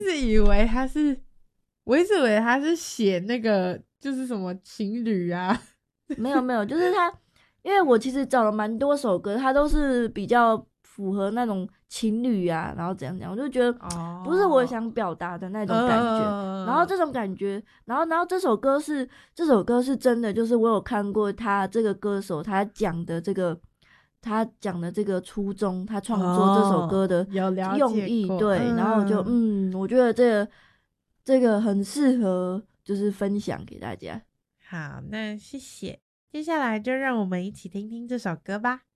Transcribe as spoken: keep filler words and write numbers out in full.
是以为他是，我一直以为他是写那个就是什么情侣啊。 没有没有，就是他，因为我其实找了蛮多首歌，他都是比较符合那种情侣啊，然后怎样怎样，我就觉得不是我哦， 想表达的那种感觉。然后呃， 这种感觉，然后然后这首歌是这首歌是真的，就是我有看过他这个歌手他讲的这个他讲的这个初衷，他创作这首哦， 歌的有了用意， 解过， 对，然后我就嗯， 嗯，我觉得这个这个很适合就是分享给大家。 好，那谢谢，接下来就让我们一起听听这首歌吧。